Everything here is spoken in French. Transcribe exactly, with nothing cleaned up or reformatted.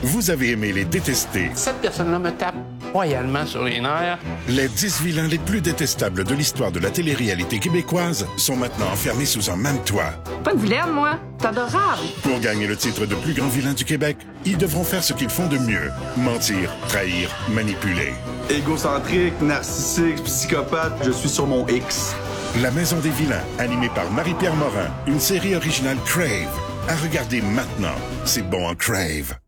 Vous avez aimé les détester. Cette personne-là me tape royalement sur les nerfs. Les dix vilains les plus détestables de l'histoire de la télé-réalité québécoise sont maintenant enfermés sous un même toit. Pas de vilaine, moi. C'est adorable. Pour gagner le titre de plus grand vilain du Québec, ils devront faire ce qu'ils font de mieux. Mentir, trahir, manipuler. Égocentrique, narcissique, psychopathe, je suis sur mon X. La Maison des vilains, animée par Marie-Pierre Morin, une série originale Crave. À regarder maintenant, c'est bon en Crave.